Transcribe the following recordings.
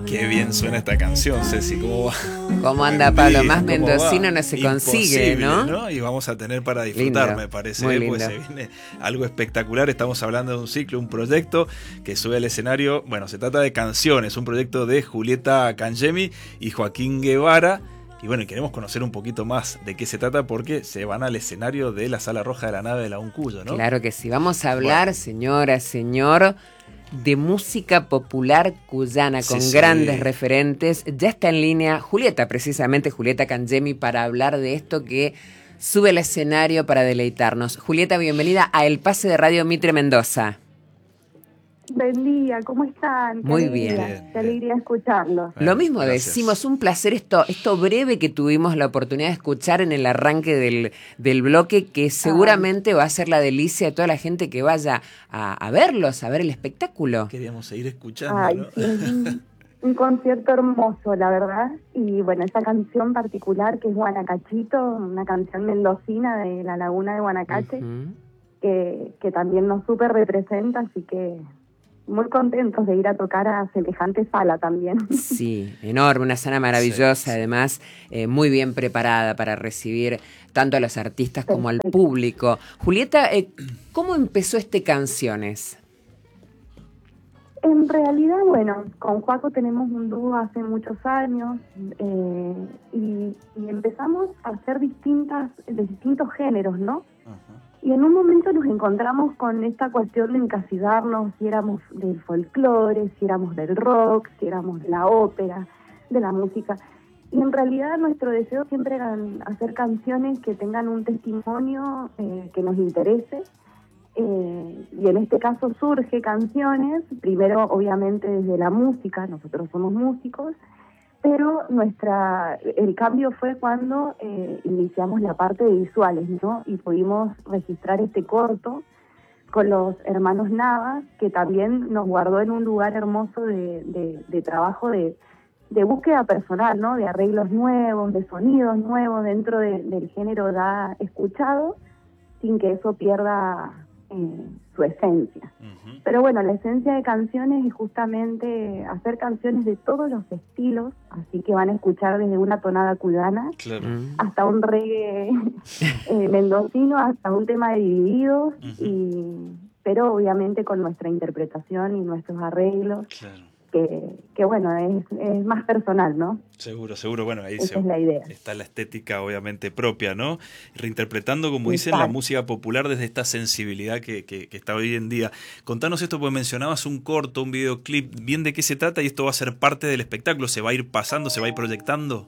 Qué bien suena esta canción, Ceci, ¿cómo va? ¿Cómo anda Pablo? Más mendocino no se consigue, ¿no? Y vamos a tener para disfrutar, lindo, me parece, muy lindo. pues se viene algo espectacular. Estamos hablando de un ciclo, un proyecto que sube al escenario. Bueno, se trata de Canciones, un proyecto de Julieta Cangemi y Joaquín Guevara. Y bueno, queremos conocer un poquito más de qué se trata porque se van al escenario de la Sala Roja de la Nave de la Uncuyo, ¿no? Claro que sí. Vamos a hablar, señora, señor, de música popular cuyana con grandes referentes. Ya está en línea Julieta, precisamente Julieta Cangemi, para hablar de esto que sube al escenario para deleitarnos. Julieta, bienvenida a El Pase de Radio Mitre Mendoza. Buen día, ¿cómo están? Muy bien. Qué alegría escucharlos. Lo mismo gracias. decimos, un placer esto breve que tuvimos la oportunidad de escuchar en el arranque del bloque, que seguramente va a ser la delicia de toda la gente que vaya a verlos, a ver el espectáculo. Queríamos seguir escuchando, ¿no? Sí, un concierto hermoso, la verdad. Y bueno, esa canción particular que es Guanacachito, una canción mendocina de la laguna de Guanacache, que también nos súper representa, así que muy contentos de ir a tocar a semejante sala también. Sí, enorme, una sala maravillosa, además muy bien preparada para recibir tanto a los artistas como al público. Julieta, ¿cómo empezó Canciones? En realidad, bueno, con Joaco tenemos un dúo hace muchos años y empezamos a hacer de distintos géneros, ¿no? Y en un momento nos encontramos con esta cuestión de encasillarnos, si éramos del folclore, si éramos del rock, si éramos de la ópera, de la música. Y en realidad nuestro deseo siempre era hacer canciones que tengan un testimonio que nos interese. Y en este caso surge Canciones, primero obviamente desde la música, nosotros somos músicos, pero el cambio fue cuando iniciamos la parte de visuales, ¿no? Y pudimos registrar este corto con los hermanos Navas, que también nos guardó en un lugar hermoso de trabajo de búsqueda personal, ¿no? De arreglos nuevos, de sonidos nuevos dentro del género ya escuchado, sin que eso pierda su esencia. Pero bueno, la esencia de Canciones es justamente hacer canciones de todos los estilos, así que van a escuchar desde una tonada cubana hasta un reggae mendocino, hasta un tema de Divididos, pero obviamente con nuestra interpretación y nuestros arreglos. Que bueno, es más personal, ¿no? Seguro. Bueno, ahí esa es la idea. Está la estética obviamente propia, ¿no? Reinterpretando, como dicen, la música popular desde esta sensibilidad que está hoy en día. Contanos esto, porque mencionabas un corto, un videoclip, bien de qué se trata, y esto va a ser parte del espectáculo, ¿se va a ir pasando, se va a ir proyectando?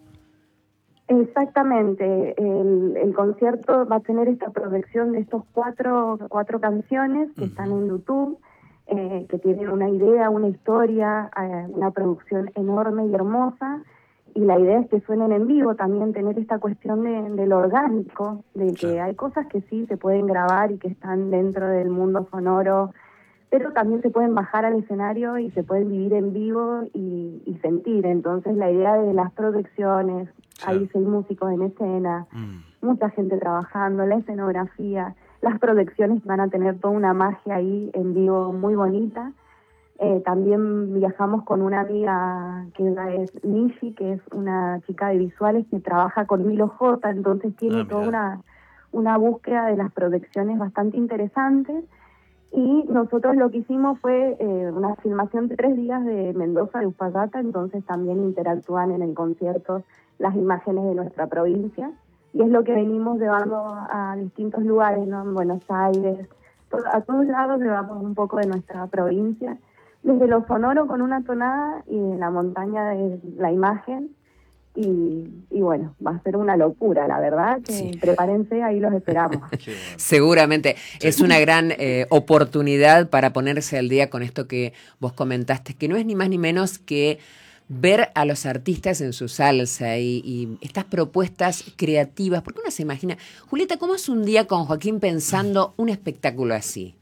Exactamente, el concierto va a tener esta proyección de estos cuatro canciones que están en YouTube, que tienen una idea, una historia, una producción enorme y hermosa, y la idea es que suenen en vivo, también tener esta cuestión de lo orgánico, de que hay cosas que sí se pueden grabar y que están dentro del mundo sonoro, pero también se pueden bajar al escenario y se pueden vivir en vivo y sentir. Entonces la idea de las proyecciones, hay 6 músicos en escena, mucha gente trabajando, la escenografía, las proyecciones van a tener toda una magia ahí en vivo muy bonita. También viajamos con una amiga que es Nishi, que es una chica de visuales que trabaja con Milo J, entonces tiene toda una búsqueda de las proyecciones bastante interesantes. Y nosotros lo que hicimos fue una filmación de 3 días de Mendoza, de Uspallata, entonces también interactúan en el concierto las imágenes de nuestra provincia. Y es lo que venimos llevando a distintos lugares, ¿no? En Buenos Aires, a todos lados llevamos un poco de nuestra provincia, desde lo sonoro con una tonada y en la montaña de la imagen. Y bueno, va a ser una locura, la verdad, que prepárense, ahí los esperamos. Seguramente es una gran oportunidad para ponerse al día con esto que vos comentaste, que no es ni más ni menos que ver a los artistas en su salsa y estas propuestas creativas, porque uno se imagina, Julieta, ¿cómo es un día con Joaquín pensando un espectáculo así?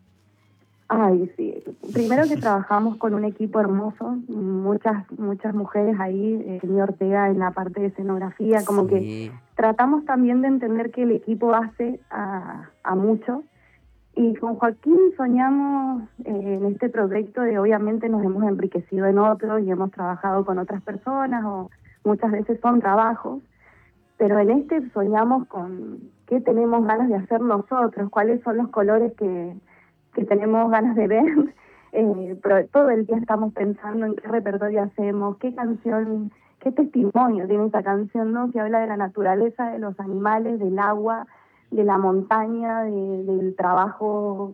Ay, sí. Primero que trabajamos con un equipo hermoso, muchas mujeres ahí, el señor Ortega en la parte de escenografía, como que tratamos también de entender que el equipo hace a mucho Y con Joaquín soñamos en este proyecto de, obviamente nos hemos enriquecido en otros y hemos trabajado con otras personas, o muchas veces son trabajos, pero en este soñamos con qué tenemos ganas de hacer nosotros, cuáles son los colores que tenemos ganas de ver. Pero todo el día estamos pensando en qué repertorio hacemos, qué canción, qué testimonio tiene esa canción, ¿no? Que habla de la naturaleza, de los animales, del agua, de la montaña, del trabajo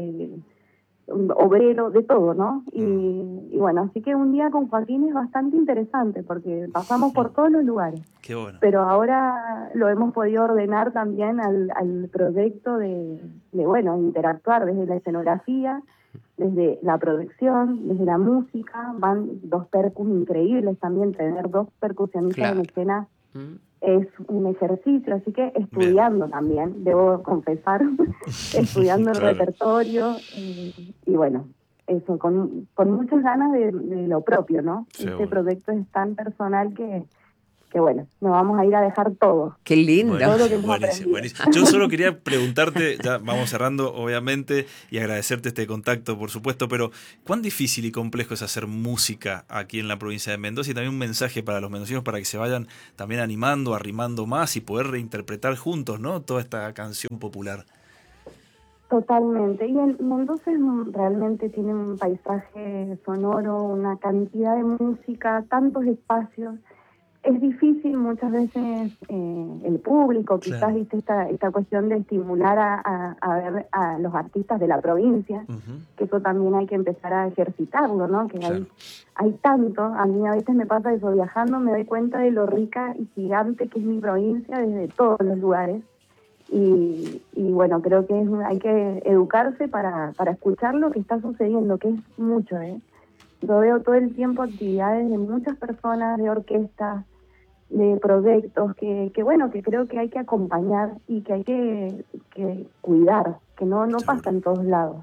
obrero, de todo, ¿no? Y bueno, así que un día con Joaquín es bastante interesante porque pasamos por todos los lugares. Qué bueno. Pero ahora lo hemos podido ordenar también al proyecto de interactuar desde la escenografía, desde la producción, desde la música. Van 2 percus increíbles también, tener 2 percusionistas en escena es un ejercicio, así que estudiando también, debo confesar, estudiando el repertorio y bueno, eso, con muchas ganas de lo propio, ¿no? Este proyecto es tan personal que bueno, nos vamos a ir a dejar todo. ¡Qué lindo! Todo lo que hemos Buenísimo. Yo solo quería preguntarte, ya vamos cerrando obviamente, y agradecerte este contacto por supuesto, pero ¿cuán difícil y complejo es hacer música aquí en la provincia de Mendoza? Y también un mensaje para los mendocinos para que se vayan también animando, arrimando más y poder reinterpretar juntos, ¿no?, toda esta canción popular. Totalmente. Y Mendoza realmente tiene un paisaje sonoro, una cantidad de música, tantos espacios. Es difícil muchas veces el público, quizás viste esta cuestión de estimular a ver a los artistas de la provincia, que eso también hay que empezar a ejercitarlo, ¿no? Que hay tanto, a mí a veces me pasa eso, viajando me doy cuenta de lo rica y gigante que es mi provincia desde todos los lugares. Y bueno, creo que hay que educarse para escuchar lo que está sucediendo, que es mucho, ¿eh? Yo veo todo el tiempo actividades de muchas personas, de orquestas, de proyectos que bueno, que creo que hay que acompañar y que hay que cuidar, que no pasa en todos lados.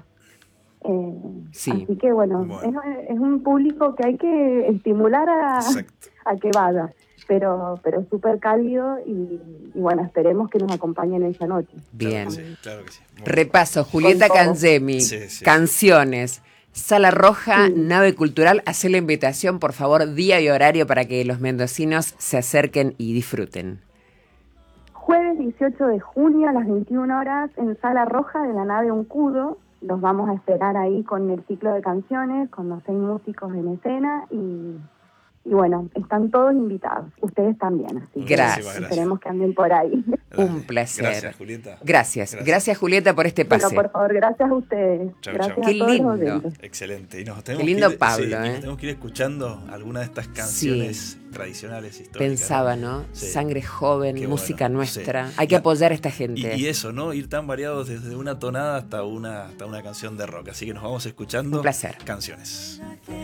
Así que bueno. Es un público que hay que estimular a que vaya, pero súper cálido y bueno, esperemos que nos acompañen esa noche. Bien. Claro que sí. Repaso, Julieta Cangemi, canciones. Sala Roja, Nave Cultural, hace la invitación, por favor, día y horario para que los mendocinos se acerquen y disfruten. Jueves 18 de junio a las 21 horas en Sala Roja de la Nave Uncudo. Los vamos a esperar ahí con el ciclo de canciones, con los 6 músicos en escena y bueno, están todos invitados, ustedes también. Así gracias. Esperemos que anden por ahí. Un placer. Gracias, Julieta. Gracias, Julieta, por este pase. Pero por favor, gracias a ustedes. Gracias Qué a todos lindo. los oyentes. Excelente. Y Qué lindo Pablo, nos tenemos que ir escuchando alguna de estas canciones tradicionales, históricas. Pensaba, ¿no? Sangre joven, qué música bueno, nuestra. Hay que apoyar a esta gente. Y eso, ¿no? Ir tan variados desde una tonada hasta una canción de rock. Así que nos vamos escuchando. Un placer. Canciones.